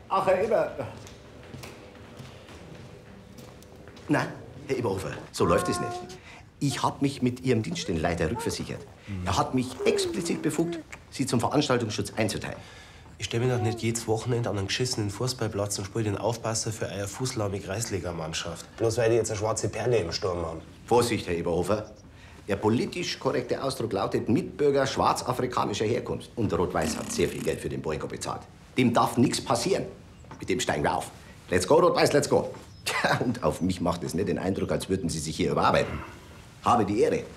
Ach, Herr Eber. Nein, Herr Eberhofer, so läuft es nicht. Ich habe mich mit Ihrem Dienststellenleiter rückversichert. Er hat mich explizit befugt, Sie zum Veranstaltungsschutz einzuteilen. Ich stelle mich doch nicht jedes Wochenende an einen geschissenen Fußballplatz und spiele den Aufpasser für eine fußlahme Kreisligamannschaft. Bloß weil die jetzt eine schwarze Perle im Sturm haben. Vorsicht, Herr Eberhofer. Der politisch korrekte Ausdruck lautet Mitbürger schwarzafrikanischer Herkunft. Und Rot-Weiß hat sehr viel Geld für den Boykott bezahlt. Dem darf nichts passieren. Mit dem steigen wir auf. Let's go, Rot-Weiß, let's go. Und auf mich macht es nicht den Eindruck, als würden Sie sich hier überarbeiten. Habe die Ehre.